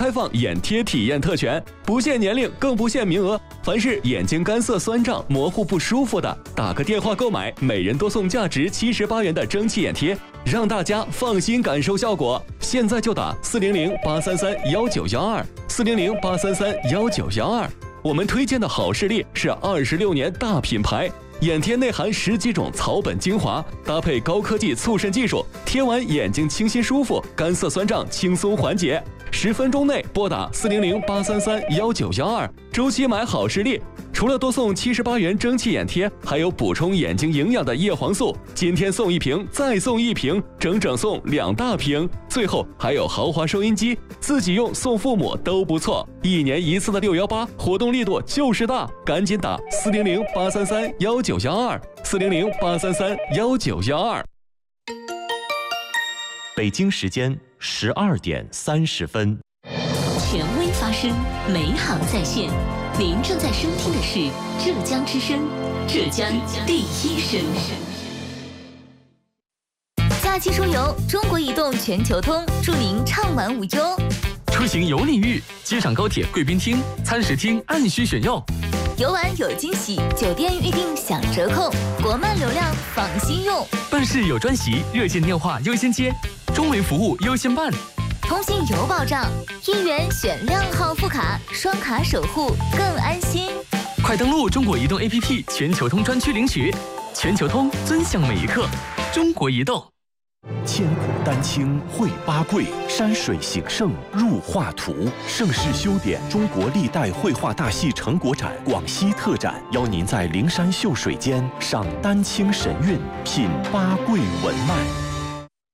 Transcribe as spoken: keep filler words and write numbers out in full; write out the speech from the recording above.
开放眼贴体验特权，不限年龄，更不限名额。凡是眼睛干涩、酸胀、模糊不舒服的，打个电话购买，每人多送价值七十八元的蒸汽眼贴，让大家放心感受效果。现在就打四零零八三三幺九幺二，四零零八三三幺九幺二。我们推荐的好视力是二十六年大品牌，眼贴内含十几种草本精华，搭配高科技促渗技术，贴完眼睛清新舒服，干涩酸胀轻松缓解。十分钟内拨打四零零八三三幺九幺二，周期买好视力。除了多送七十八元蒸汽眼贴，还有补充眼睛营养的叶黄素，今天送一瓶，再送一瓶，整整送两大瓶。最后还有豪华收音机，自己用送父母都不错。一年一次的六幺八活动力度就是大，赶紧打四零零八三三幺九幺二，四零零八三三幺九幺二。 北京时间十二点三十分。 权威发声，美好在线。您正在收听的是浙江之声，浙江第一声。 假期出游，中国移动全球通，祝您畅玩无忧。 出行有礼遇，机场高铁贵宾厅、餐食厅按需选用。 游玩有惊喜，酒店预订享折扣，国漫流量放心用。 办事有专席，热线电话优先接，中维服务优先办。 通信有保障，一元选靓号副卡，双卡守护更安心。 快登录中国移动 A P P 全球通专区领取，全球通尊享每一刻。中国移动。 千古丹青绘八桂，山水形胜入画图。盛世修典中国历代绘画大戏成果展广西特展，邀您在灵山秀水间赏丹青神韵，品八桂文脉。